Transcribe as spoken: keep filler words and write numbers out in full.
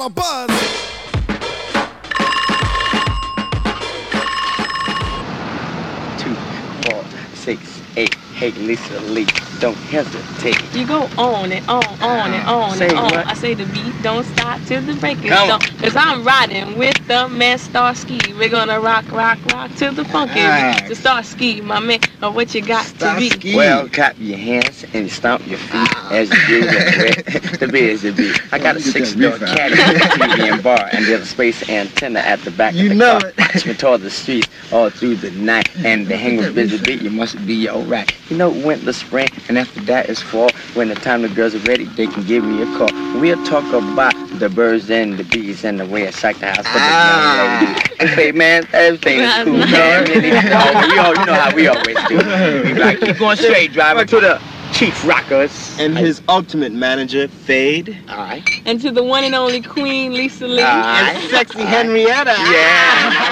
My buzz. Two, four, six, eight. Hey, Lisa Lee, don't hesitate. You go on and on, on and on Say and on. what? I say the beat don't stop till the break is Come dawn. on. Cause I'm riding with the man Starsky. We're gonna rock, rock, rock till the funk is Nice. beat. So Starsky, my man, or what you got to be. Starsky. Well, clap your hands and stomp your feet as you do that. The beat is the beat. I got a You get that six-door beef out. caddy, T V and bar, and there's a space antenna at the back You of the know car. it. Watch me toward the streets all through the night, and the hang with busy beat, you must be alright. You know, winter, spring, and after that is fall. When the time the girls are ready, they can give me a call. We'll talk about the birds and the bees and the way I shake the house for the young lady. And say, man, everything is cool, man. Really, oh, we all, you know how we always do. We like, keep going straight, driver, to the Chief Rockers. And his ultimate manager, Fade. Alright. And to the one and only Queen Lisa Lee. Alright. And sexy Henrietta. Yeah.